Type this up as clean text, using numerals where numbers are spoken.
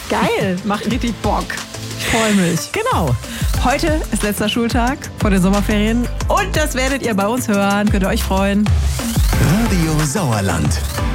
Geil, macht richtig Bock. Ich freue mich. Genau. Heute ist letzter Schultag vor den Sommerferien und das werdet ihr bei uns hören. Könnt ihr euch freuen. Radio Sauerland.